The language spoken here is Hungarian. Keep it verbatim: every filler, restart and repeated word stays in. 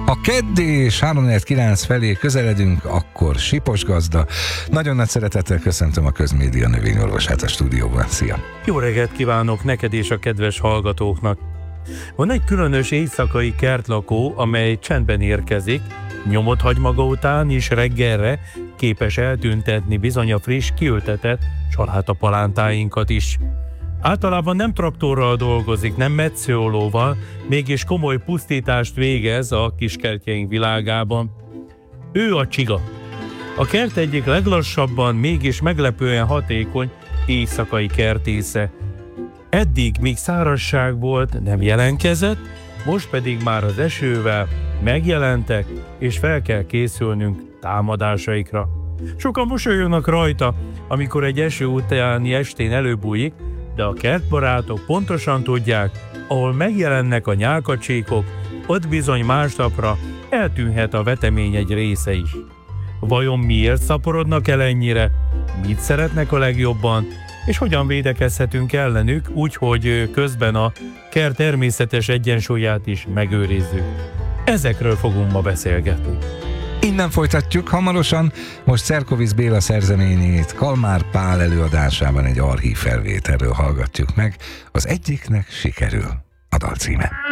Ha keddi és három kilenc felé közeledünk, akkor Sipos gazda. Nagyon nagy szeretettel köszöntöm a Közmédia növényorvosát a stúdióban. Szia! Jó reggelt kívánok neked és a kedves hallgatóknak! Van egy különös éjszakai kertlakó, amely csendben érkezik, nyomot hagy maga után, és reggelre képes eltüntetni bizony a friss, kiültetett salátapalántáinkat is. Általában nem traktorral dolgozik, nem metszőolóval, mégis komoly pusztítást végez a kiskertjeink világában. Ő a csiga. A kert egyik leglassabban, mégis meglepően hatékony éjszakai kertésze. Eddig, míg szárazság volt, nem jelentkezett, most pedig már az esővel megjelentek, és fel kell készülnünk támadásaikra. Sokan mosolyognak rajta, amikor egy eső utáni estén előbújik, de a kertbarátok pontosan tudják, ahol megjelennek a nyálkacsékok, ott bizony másnapra eltűnhet a vetemény egy része is. Vajon miért szaporodnak el ennyire? Mit szeretnek a legjobban? És hogyan védekezhetünk ellenük úgy, hogy közben a kert természetes egyensúlyát is megőrizzük? Ezekről fogunk ma beszélgetni. Innen folytatjuk hamarosan, most Szerkovics Béla szerzeményét Kalmár Pál előadásában egy archív felvételről hallgatjuk meg. Az egyiknek sikerül a dal címe.